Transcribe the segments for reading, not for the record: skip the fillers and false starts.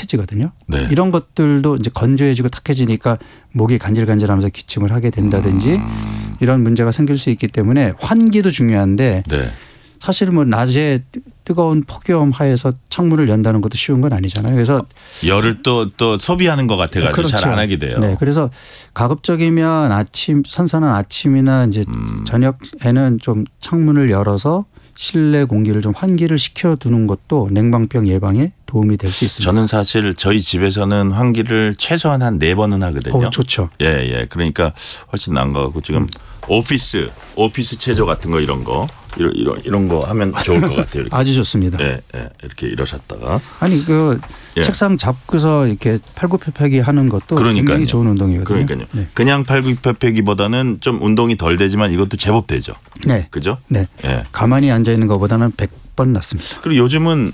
탁해지거든요. 네. 이런 것들도 이제 건조해지고 탁해지니까 목이 간질간질하면서 기침을 하게 된다든지 이런 문제가 생길 수 있기 때문에 환기도 중요한데 네. 사실 뭐 낮에 뜨거운 폭염 하에서 창문을 연다는 것도 쉬운 건 아니잖아요. 그래서 열을 또 소비하는 것 같아가지고 그렇죠. 잘 안 하게 돼요. 네, 그래서 가급적이면 선선한 아침이나 이제 저녁에는 좀 창문을 열어서 실내 공기를 좀 환기를 시켜두는 것도 냉방병 예방에 도움이 될 수 있습니다. 저는 사실 저희 집에서는 환기를 최소한 한 4번은 하거든요. 좋죠. 예. 그러니까 훨씬 나은 것 같고 지금 오피스 체조 같은 거 이런 거 하면 좋을 것 같아요. 이렇게. 아주 좋습니다. 예. 이렇게 일어섰다가. 아니 예. 책상 잡고서 이렇게 팔굽혀펴기 하는 것도 굉장히 좋은 운동이거든요. 그러니까요. 네. 그냥 팔굽혀펴기보다는 좀 운동이 덜 되지만 이것도 제법 되죠. 네. 그죠? 네. 예. 가만히 앉아 있는 것보다는 100번 낫습니다. 그리고 요즘은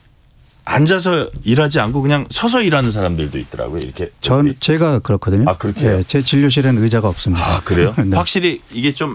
앉아서 일하지 않고 그냥 서서 일하는 사람들도 있더라고요. 이렇게. 제가 그렇거든요. 아, 그렇게요? 네, 제 진료실에는 의자가 없습니다. 아, 그래요? 네. 확실히 이게 좀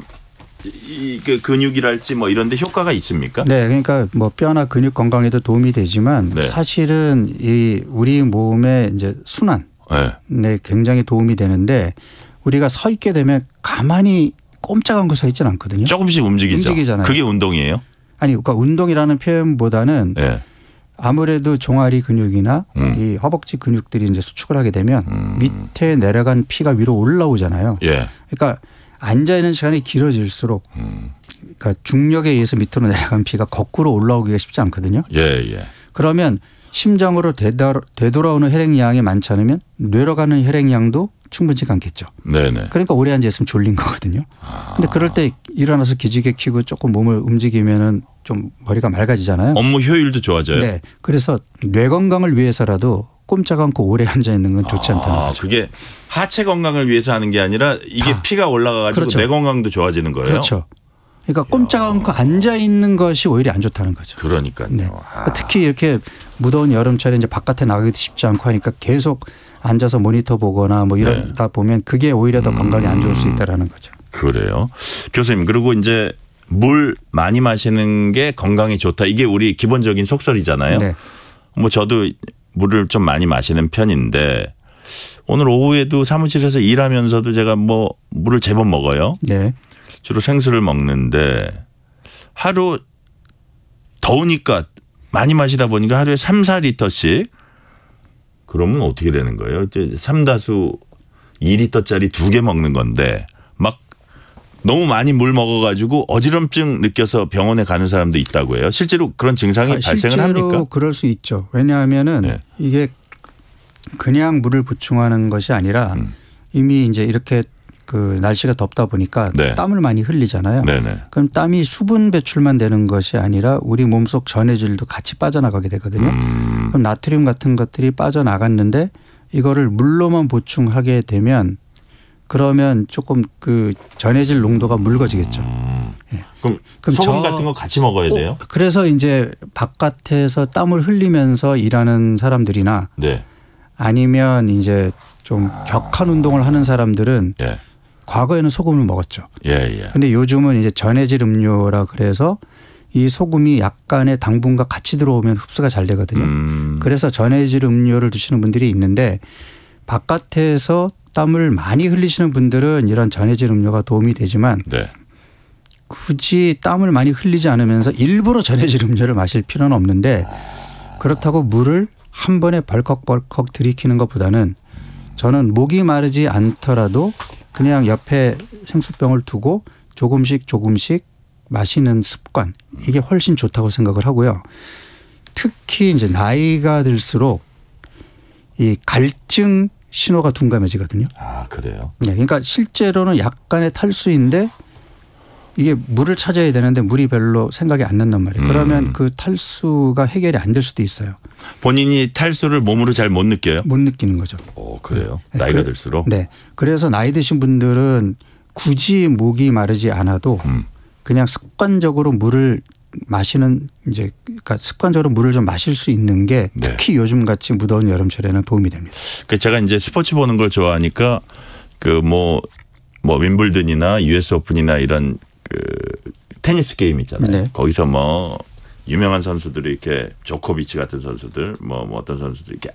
그 근육이랄지 뭐 이런 데 효과가 있습니까? 네. 그러니까 뭐 뼈나 근육 건강에도 도움이 되지만 네. 사실은 이 우리 몸의 이제 순환에 굉장히 도움이 되는데 우리가 서 있게 되면 가만히 꼼짝않고 서 있지는 않거든요. 조금씩 움직이잖아요. 그게 운동이에요? 아니 그러니까 운동이라는 표현보다는 네. 아무래도 종아리 근육이나 이 허벅지 근육들이 이제 수축을 하게 되면 밑에 내려간 피가 위로 올라오잖아요. 예. 그러니까 앉아 있는 시간이 길어질수록 그러니까 중력에 의해서 밑으로 내려간 피가 거꾸로 올라오기가 쉽지 않거든요. 예. 그러면 심장으로 되돌아오는 혈액량이 많지 않으면 뇌로 가는 혈액량도 충분치가 않겠죠. 네네. 그러니까 오래 앉아 있으면 졸린 거거든요. 그런데 그럴 때 일어나서 기지개 켜고 조금 몸을 움직이면은 좀 머리가 맑아지잖아요. 업무 효율도 좋아져요. 네. 그래서 뇌 건강을 위해서라도 꼼짝 않고 오래 앉아 있는 건 좋지 않다는 거죠. 그게 하체 건강을 위해서 하는 게 아니라 이게 피가 올라가가지고 그렇죠. 뇌 건강도 좋아지는 거예요. 그렇죠. 그러니까 꼼짝 않고 앉아 있는 것이 오히려 안 좋다는 거죠. 그러니까요. 네. 특히 이렇게 무더운 여름철에 이제 바깥에 나가기도 쉽지 않고 하니까 계속 앉아서 모니터 보거나 뭐 이러다 보면 그게 오히려 더 건강에 안 좋을 수 있다라는 거죠. 그래요. 교수님 그리고 이제 물 많이 마시는 게 건강에 좋다. 이게 우리 기본적인 속설이잖아요. 네. 뭐 저도 물을 좀 많이 마시는 편인데 오늘 오후에도 사무실에서 일하면서도 제가 뭐 물을 제법 먹어요. 네. 주로 생수를 먹는데 하루 더우니까 많이 마시다 보니까 하루에 3, 4리터씩 그러면 어떻게 되는 거예요? 이제 3다수 2리터짜리 2개 먹는 건데 막 너무 많이 물 먹어가지고 어지럼증 느껴서 병원에 가는 사람도 있다고 해요. 실제로 그런 증상이 발생을 합니까? 실제로 그럴 수 있죠. 왜냐하면은 네. 이게 그냥 물을 보충하는 것이 아니라 이미 이제 이렇게 그 날씨가 덥다 보니까 네. 땀을 많이 흘리잖아요. 네네. 그럼 땀이 수분 배출만 되는 것이 아니라 우리 몸속 전해질도 같이 빠져나가게 되거든요. 그럼 나트륨 같은 것들이 빠져나갔는데 이거를 물로만 보충하게 되면 그러면 조금 그 전해질 농도가 묽어지겠죠. 그럼 그럼 소금 같은 거 같이 먹어야 돼요? 그래서 이제 바깥에서 땀을 흘리면서 일하는 사람들이나 네. 아니면 이제 좀 격한 운동을 하는 사람들은 예. 과거에는 소금을 먹었죠. 예. 근데 요즘은 이제 전해질 음료라 그래서 이 소금이 약간의 당분과 같이 들어오면 흡수가 잘 되거든요. 그래서 전해질 음료를 드시는 분들이 있는데 바깥에서 땀을 많이 흘리시는 분들은 이런 전해질 음료가 도움이 되지만 네. 굳이 땀을 많이 흘리지 않으면서 일부러 전해질 음료를 마실 필요는 없는데 그렇다고 물을 한 번에 벌컥벌컥 들이키는 것보다는 저는 목이 마르지 않더라도 그냥 옆에 생수병을 두고 조금씩 마시는 습관 이게 훨씬 좋다고 생각을 하고요. 특히 이제 나이가 들수록 이 갈증 신호가 둔감해지거든요. 아, 그래요? 네, 그러니까 실제로는 약간의 탈수인데 이게 물을 찾아야 되는데 물이 별로 생각이 안 난단 말이에요. 그러면 그 탈수가 해결이 안 될 수도 있어요. 본인이 탈수를 몸으로 잘 못 느껴요? 못 느끼는 거죠. 그래요? 네. 나이가 들수록? 네. 그래서 나이 드신 분들은 굳이 목이 마르지 않아도 그냥 습관적으로 물을 마시는 이제 그러니까 습관적으로 물을 좀 마실 수 있는 게 특히 요즘 같이 무더운 여름철에는 도움이 됩니다. 제가 이제 스포츠 보는 걸 좋아하니까 그 뭐 윈블든이나 US 오픈이나 이런 그 테니스 게임 있잖아요. 네. 거기서 뭐 유명한 선수들이 이렇게 조코비치 같은 선수들 뭐 어떤 선수들 이렇게